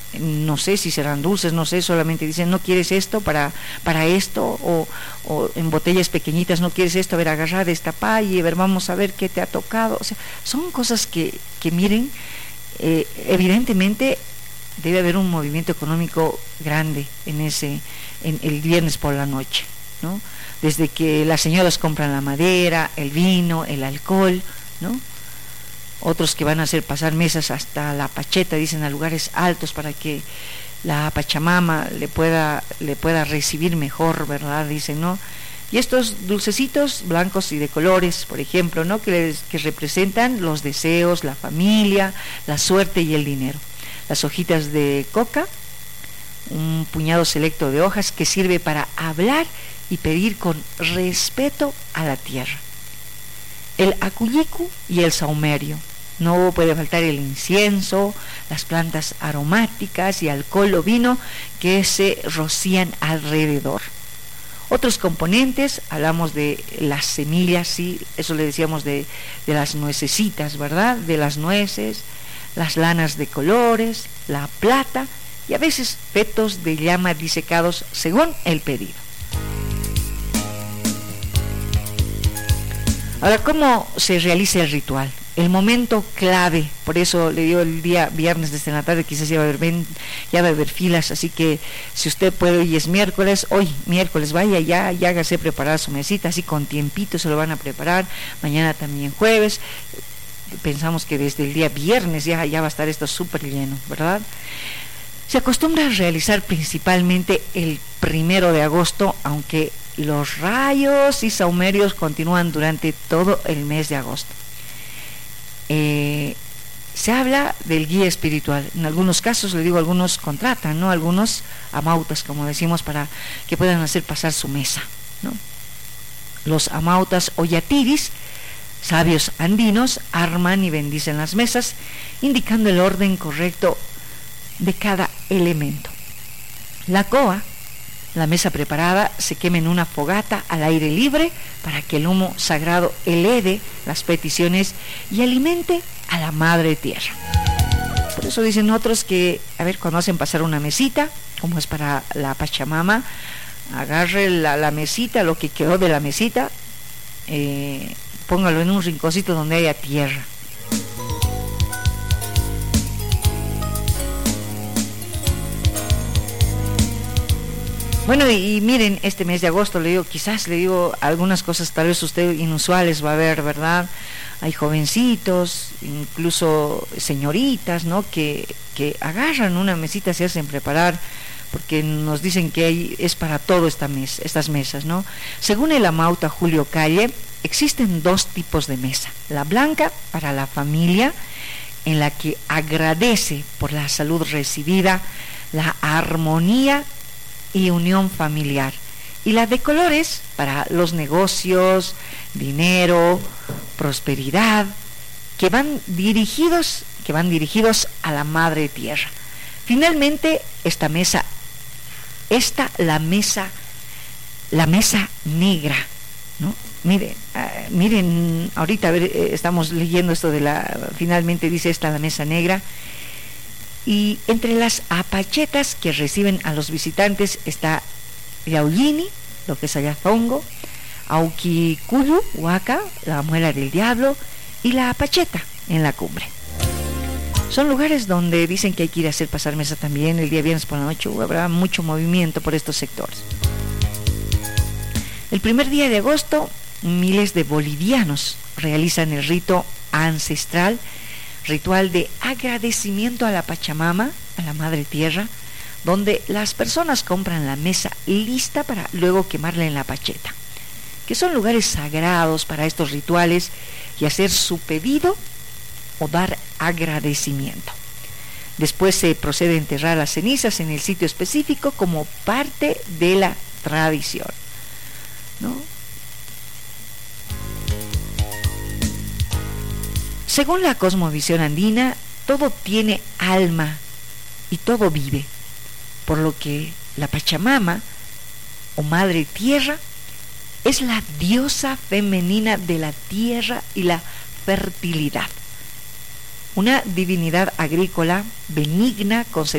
no sé si serán dulces, no sé, solamente dicen, no quieres esto para esto, o en botellas pequeñitas, no quieres esto, a ver, agarra de esta y a ver, vamos a ver qué te ha tocado. O sea, son cosas que miren, evidentemente debe haber un movimiento económico grande en el viernes por la noche, ¿no? Desde que las señoras compran la madera, el vino, el alcohol, ¿no? Otros que van a hacer pasar mesas hasta la pacheta, dicen, a lugares altos para que la Pachamama le pueda recibir mejor, ¿verdad? Dicen, ¿no? Y estos dulcecitos blancos y de colores, por ejemplo, ¿no? Que representan los deseos, la familia, la suerte y el dinero. Las hojitas de coca, un puñado selecto de hojas que sirve para hablar y pedir con respeto a la tierra. El acuyicu y el saumerio. No puede faltar el incienso, las plantas aromáticas y alcohol o vino que se rocían alrededor. Otros componentes, hablamos de las semillas, sí, eso le decíamos de las nuecesitas, ¿verdad? De las nueces, las lanas de colores, la plata y a veces fetos de llama disecados según el pedido. Ahora, ¿cómo se realiza el ritual? El momento clave, por eso le digo el día viernes desde la tarde, quizás ya va a haber filas, así que si usted puede, hoy es miércoles, vaya ya hágase preparar su mesita, así con tiempito se lo van a preparar, mañana también jueves, pensamos que desde el día viernes ya va a estar esto súper lleno, ¿verdad? Se acostumbra a realizar principalmente el 1 de agosto, aunque los rayos y saumerios continúan durante todo el mes de agosto. Se habla del guía espiritual. En algunos casos, le digo, algunos contratan, ¿no? Algunos amautas, como decimos, para que puedan hacer pasar su mesa, ¿no? Los amautas o yatiris, sabios andinos, arman y bendicen las mesas, indicando el orden correcto de cada elemento. La coa, la mesa preparada, se quema en una fogata al aire libre para que el humo sagrado eleve las peticiones y alimente a la madre tierra. Por eso dicen otros que, a ver, cuando hacen pasar una mesita, como es para la Pachamama, agarre la mesita, lo que quedó de la mesita, póngalo en un rinconcito donde haya tierra. Bueno, y miren, este mes de agosto quizás le digo algunas cosas tal vez usted inusuales va a ver, ¿verdad? Hay jovencitos, incluso señoritas, ¿no? Que agarran una mesita, se hacen preparar, porque nos dicen que es para todo estas mesas, ¿no? Según el amauta Julio Calle, existen 2 tipos de mesa. La blanca, para la familia, en la que agradece por la salud recibida, la armonía y unión familiar, y la de colores para los negocios, dinero, prosperidad, que van dirigidos a la madre tierra. Finalmente, la mesa negra, ¿no? Miren, ahorita a ver, estamos leyendo esto finalmente dice la mesa negra. Y entre las apachetas que reciben a los visitantes está Yauyini, lo que es Ayazongo, Auquiculu, Huaca, la muela del diablo, y la apacheta en la cumbre. Son lugares donde dicen que hay que ir a hacer pasar mesa también. El día viernes por la noche habrá mucho movimiento por estos sectores. El primer día de agosto, miles de bolivianos realizan el rito ancestral, ritual de agradecimiento a la Pachamama, a la Madre Tierra, donde las personas compran la mesa lista para luego quemarla en la pacheta, que son lugares sagrados para estos rituales y hacer su pedido o dar agradecimiento. Después se procede a enterrar las cenizas en el sitio específico como parte de la tradición, ¿no? Según la cosmovisión andina, todo tiene alma y todo vive, por lo que la Pachamama o Madre Tierra es la diosa femenina de la tierra y la fertilidad, una divinidad agrícola benigna concebida